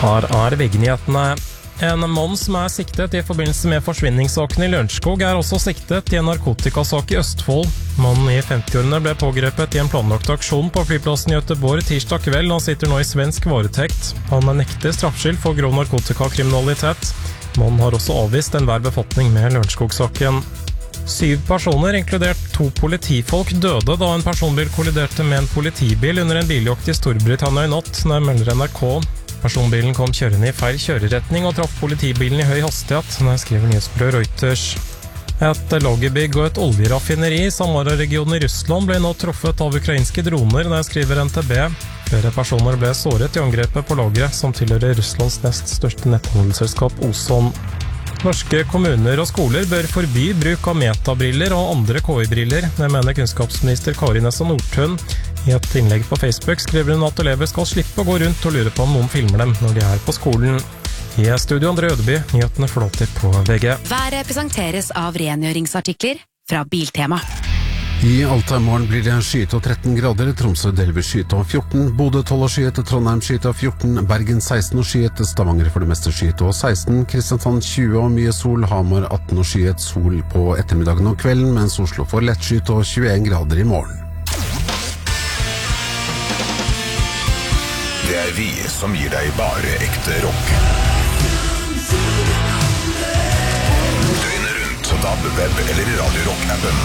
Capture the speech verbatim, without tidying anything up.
Her er veggnyhetene. En mann som er siktet i forbindelse med forsvinningssaken i Lørenskog er også siktet i en narkotikasak i Østfold. Mannen i femtiårene ble pågrepet i en planlagt aksjon på flyplassen i Göteborg tirsdag kveld. Han sitter nå i svensk varetekt. Han er nektet straffskyld for grov narkotikakriminalitet. Mannen har også avvist enhver befatning med Lørenskog-saken. Syv personer, inkludert to politifolk, døde da en personbil kolliderte med en politibil under en biljakt i Storbritannia i natt, det melder N R K. Personbilen kom kjørende i feil kjøreretning og traff politibilen i høy hastighet, det skriver nyhetsbyrået Reuters. Et lagerbygg og et oljeraffineri i Samara-regionen i Russland ble nå truffet av ukrainske droner, det skriver N T B. Flere personer ble såret i angrepet på lageret, som tilhører Russlands nest største netthandelsselskap Ozon. Norske kommuner og skoler bør forby bruk av metabriller og andre K I-briller, det mener kunnskapsminister Kari Nessa Nordtun. I et innlegg på Facebook skriver hun at elever skal slippe å gå rundt og lure på om noen filmer dem når de er på skolen. I studio André Ødeby, nyhetene flåter på V G. Været presenteres av rengjøringsartikler fra Biltema. I Alta i morgen blir det skyet og tretten grader, Tromsø delvis skyet og fjorten, Bodø tolv og skyet, Trondheim skyet og fjorten, Bergen seksten og skyet, Stavanger for det meste skyet og seksten, Kristiansand tjue og mye sol, Hamar atten og skyet, sol på ettermiddagen og kvelden, mens Oslo får lett skyet og tjueen grader i morgen. Det er vi som gir deg bare ekte rock. Døgnet rundt på D A B, web eller i Radio Rock-appen.